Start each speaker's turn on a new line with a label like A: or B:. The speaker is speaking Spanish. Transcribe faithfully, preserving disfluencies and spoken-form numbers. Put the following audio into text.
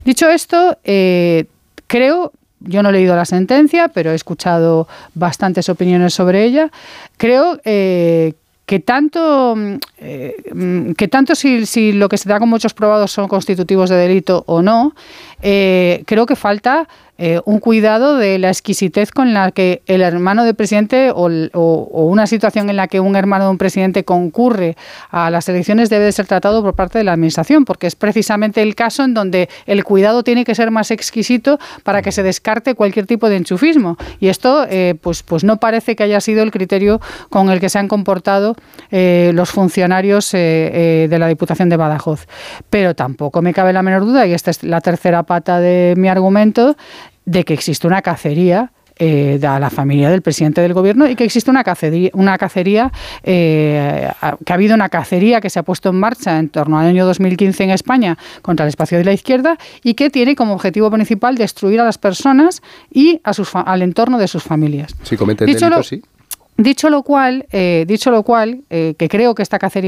A: Dicho esto, eh, creo... Yo no he leído la sentencia, pero he escuchado bastantes opiniones sobre ella. Creo eh, que tanto, eh, que tanto si, si lo que se da como hechos probados son constitutivos de delito o no, eh, creo que falta eh, un cuidado de la exquisitez con la que el hermano del presidente o, o, o una situación en la que un hermano de un presidente concurre a las elecciones debe de ser tratado por parte de la administración, porque es precisamente el caso en donde el cuidado tiene que ser más exquisito para que se descarte cualquier tipo de enchufismo. Y esto eh, pues, pues no parece que haya sido el criterio con el que se han comportado eh, los funcionarios eh, eh, de la Diputación de Badajoz. Pero tampoco me cabe la menor duda, y esta es la tercera pata de mi argumento, de que existe una cacería eh, a la familia del presidente del gobierno y que existe una cacería, una cacería eh, que ha habido una cacería que se ha puesto en marcha en torno al año dos mil quince en España contra el espacio de la izquierda y que tiene como objetivo principal destruir a las personas y a sus, al entorno de sus familias.
B: Si cometen
A: dicho
B: delitos,
A: lo,
B: sí.
A: Dicho lo cual, eh, dicho lo cual eh, que creo que esta cacería